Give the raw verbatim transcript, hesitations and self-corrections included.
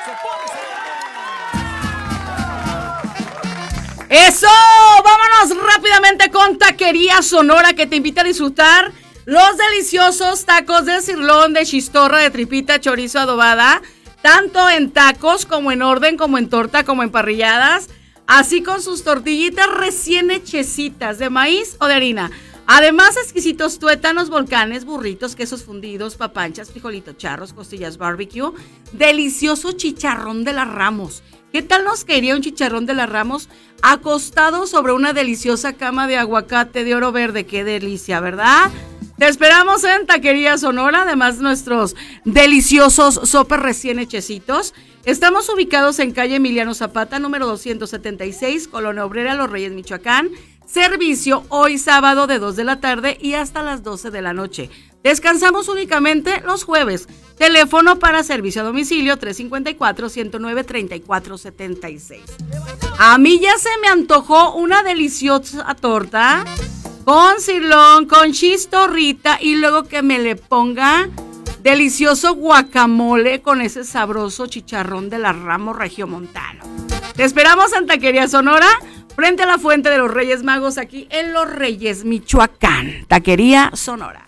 ¡Eso! Vámonos rápidamente con Taquería Sonora, que te invita a disfrutar los deliciosos tacos de cirlón, de chistorra, de tripita, chorizo adobada, tanto en tacos como en orden, como en torta, como en parrilladas, así con sus tortillitas recién hechecitas de maíz o de harina. Además, exquisitos tuétanos, volcanes, burritos, quesos fundidos, papanchas, frijolitos charros, costillas barbecue, delicioso chicharrón de las Ramos. ¿Qué tal nos caería un chicharrón de las Ramos acostado sobre una deliciosa cama de aguacate de oro verde? ¡Qué delicia!, ¿verdad? Te esperamos en Taquería Sonora, además nuestros deliciosos sopes recién hechecitos. Estamos ubicados en calle Emiliano Zapata, número doscientos setenta y seis, Colonia Obrera, Los Reyes, Michoacán. Servicio hoy sábado de dos de la tarde y hasta las doce de la noche. Descansamos únicamente los jueves. Teléfono para servicio a domicilio tres cinco cuatro, uno cero nueve, tres cuatro siete seis. A mí ya se me antojó una deliciosa torta con cirlón, con chistorrita y luego que me le ponga delicioso guacamole con ese sabroso chicharrón de las Ramos regiomontano. Te esperamos en Taquería Sonora, frente a la Fuente de los Reyes Magos, aquí en Los Reyes, Michoacán. Taquería Sonora.